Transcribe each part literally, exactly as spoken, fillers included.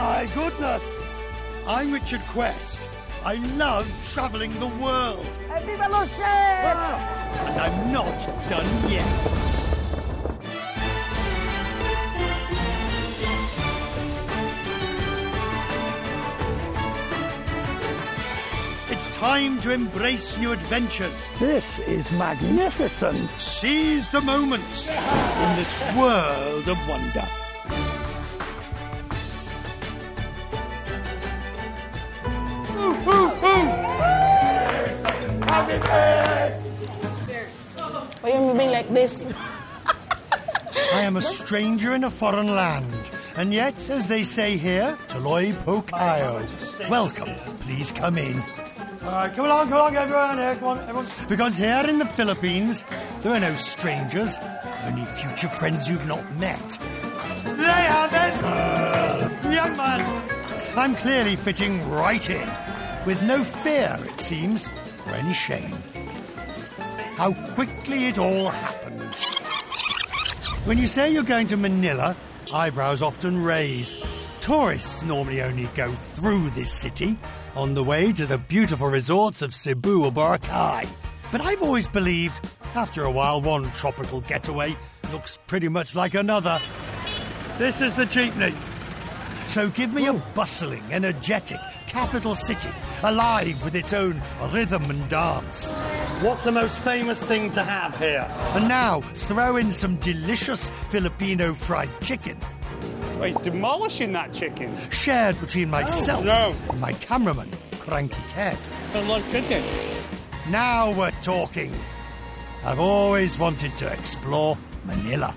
my goodness! I'm Richard Quest. I love travelling the world. Viva lo chef! And I'm not done yet. It's time to embrace new adventures. This is magnificent. Seize the moments in this world of wonder. Ooh, ooh, ooh! Happy birthday! Why are you moving like this? I am a stranger in a foreign land, and yet, as they say here, Toloi po kayo. Welcome, please come in. All right, come along, come along, everyone here, come on, everyone. Because here in the Philippines, there are no strangers, only future friends you've not met. They have it! Uh, young man! I'm clearly fitting right in, with no fear, it seems, or any shame. How quickly it all happened. When you say you're going to Manila, eyebrows often raise. Tourists normally only go through this city on the way to the beautiful resorts of Cebu or Boracay. But I've always believed, after a while, one tropical getaway looks pretty much like another. This is the jeepney. So give me a bustling, energetic capital city, alive with its own rhythm and dance. What's the most famous thing to have here? And now, throw in some delicious Filipino fried chicken. Well, he's demolishing that chicken. Shared between myself Oh, no. and my cameraman, Cranky Kev. I like chicken. Now we're talking. I've always wanted to explore Manila.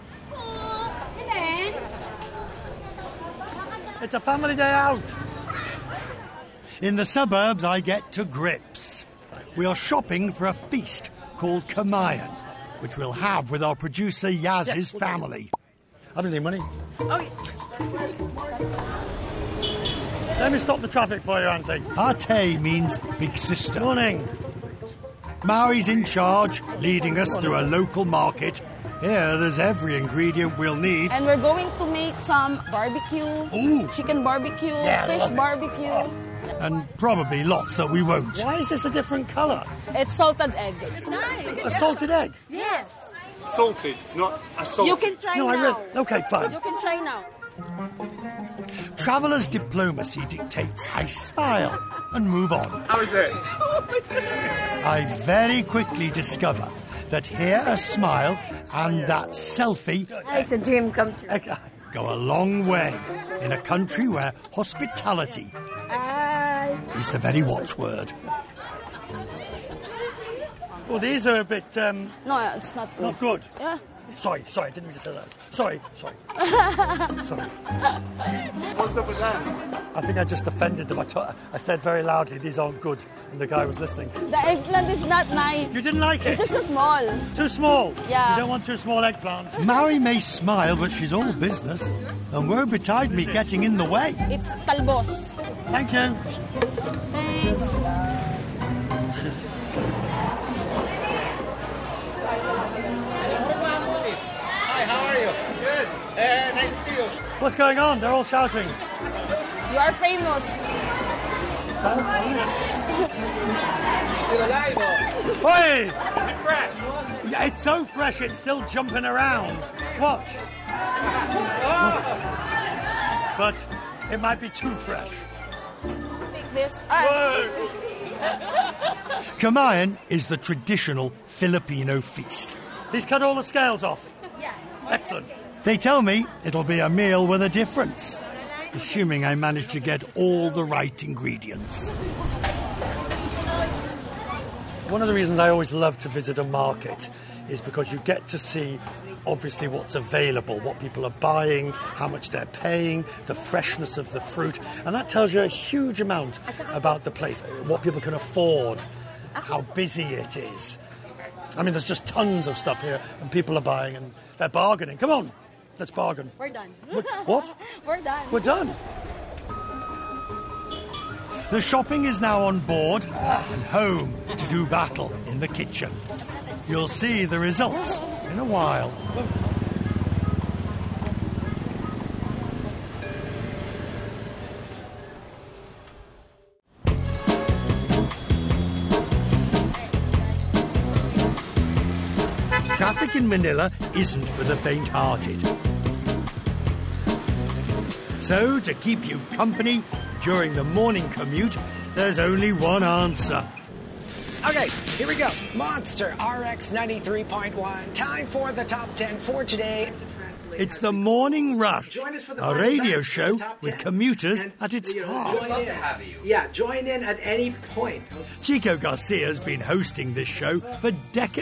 It's a family day out. In the suburbs, I get to grips. We are shopping for a feast called Kamayan, which we'll have with our producer Yaz's family. I don't need money. Oh. Let me stop the traffic for you, Auntie. Ate means big sister. Morning. Maui's in charge, leading us through a local market. Here, there's every ingredient we'll need. And we're going to make some barbecue, Ooh. chicken barbecue, Yeah, I fish love it. barbecue. And probably lots that we won't. Why is this a different colour? It's salted egg. It's nice. A salted egg? Yes. Salted, not assaulted. You can try No, I now. really... OK, fine. You can try now. Traveller's diplomacy dictates I smile and move on. How is it? I very quickly discover that here a smile and that selfie It's a dream come true. go a long way in a country where hospitality is the very watchword. Well, these are a bit, um... No, it's not good. not good. Yeah. Sorry, sorry, I didn't mean to say that. Sorry, sorry. sorry. What's up with that? I think I just offended them. I, t- I said very loudly, these aren't good, and the guy was listening. The eggplant is not nice. You didn't like it? It's just too small. Too small? Yeah. You don't want too small eggplants? Maui may smile, but she's all business. And woe betide me getting in the way. It's talbos. Thank you. Thanks. Hi, how are you? Good. Uh, nice to see you. What's going on? They're all shouting. You are famous. You're alive, oh. Oi! It's fresh. Yeah, it's so fresh, it's still jumping around. Watch. But it might be too fresh. Take this. Ah. Kamayan is the traditional Filipino feast. He's cut all the scales off. Yes. Excellent. They tell me it'll be a meal with a difference, assuming I manage to get all the right ingredients. One of the reasons I always love to visit a market is because you get to see, obviously, what's available, what people are buying, how much they're paying, the freshness of the fruit, and that tells you a huge amount about the place, what people can afford, how busy it is. I mean, there's just tons of stuff here, and people are buying, and they're bargaining. Come on, let's bargain. We're done. What? We're done. We're done. The shopping is now on board and home to do battle in the kitchen. You'll see the results in a while. traffic in Manila isn't for the faint-hearted. So, to keep you company during the morning commute, there's only one answer. Okay, here we go. Monster R X ninety-three point one. Time for the top ten for today. It's the Morning Rush, a radio show with commuters at its heart. Yeah, join in at any point. Chico Garcia's been hosting this show for decades.